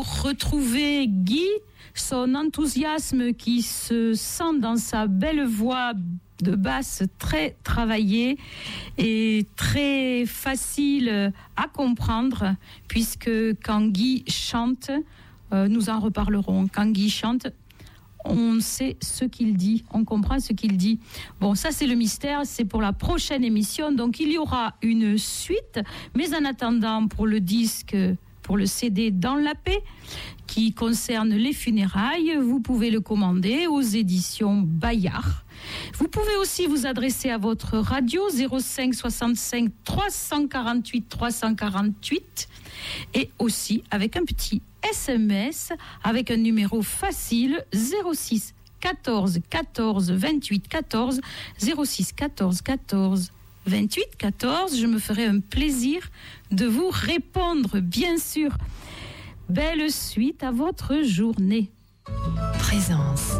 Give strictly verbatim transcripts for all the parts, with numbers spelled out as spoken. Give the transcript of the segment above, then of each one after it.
retrouver Guy, son enthousiasme qui se sent dans sa belle voix de basse très travaillée et très facile à comprendre, puisque quand Guy chante, euh, nous en reparlerons, quand Guy chante, on sait ce qu'il dit, on comprend ce qu'il dit. Bon, ça c'est le mystère, c'est pour la prochaine émission, donc il y aura une suite, mais en attendant, pour le disque, pour le C D Dans la paix, qui concerne les funérailles, vous pouvez le commander aux éditions Bayard. Vous pouvez aussi vous adresser à votre radio zéro cinq soixante-cinq trois cent quarante-huit trois cent quarante-huit et aussi avec un petit S M S avec un numéro facile zéro six quatorze quatorze vingt-huit quatorze zéro six quatorze quatorze vingt-huit quatorze. Je me ferai un plaisir de vous répondre, bien sûr. Belle suite à votre journée. Présence.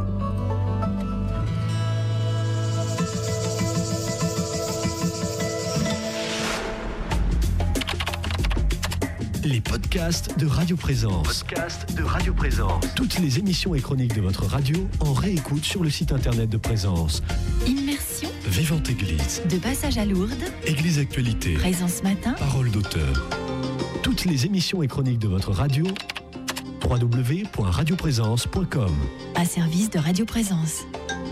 Les podcasts de Radio Présence. Podcasts de Radio Présence. Toutes les émissions et chroniques de votre radio en réécoute sur le site internet de Présence. Immersion. Vivante Église. De passage à Lourdes. Église Actualité. Présence Matin. Parole d'auteur. Toutes les émissions et chroniques de votre radio. w w w point radio présence point com. À service de Radio Présence.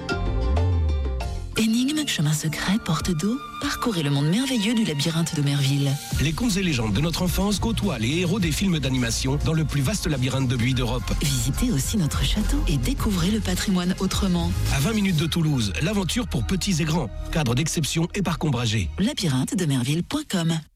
Énigme, chemin secret, porte d'eau, parcourez le monde merveilleux du labyrinthe d'Omerville. Les contes et légendes de notre enfance côtoient les héros des films d'animation dans le plus vaste labyrinthe de buis d'Europe. Visitez aussi notre château et découvrez le patrimoine autrement. À vingt minutes de Toulouse, l'aventure pour petits et grands. Cadre d'exception et parc ombragé. labyrinthe d'Omerville point com.